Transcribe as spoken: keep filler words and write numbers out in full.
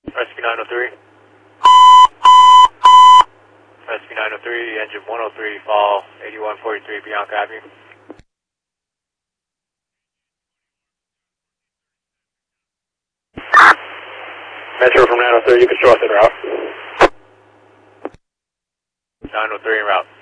Rescue nine oh three. Rescue nine oh three, engine one oh three, fall eighty-one forty-three Bianca Avenue. Metro from nine oh three, you can show us en route. nine oh three en route.